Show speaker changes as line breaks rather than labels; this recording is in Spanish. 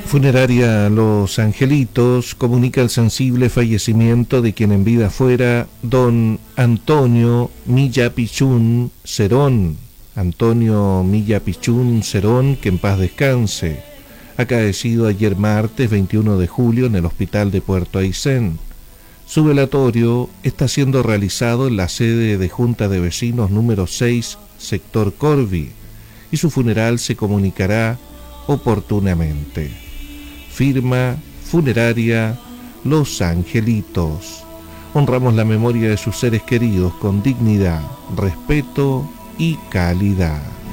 Funeraria Los Angelitos comunica el sensible fallecimiento de quien en vida fuera don Antonio Milla Pichún Cerón. Antonio Milla Pichún Cerón, que en paz descanse. Acaecido ayer martes 21 de julio en el hospital de Puerto Aysén. Su velatorio está siendo realizado en la sede de Junta de Vecinos número 6, sector Corvi, y su funeral se comunicará oportunamente. Firma Funeraria Los Angelitos. Honramos la memoria de sus seres queridos con dignidad, respeto y calidad.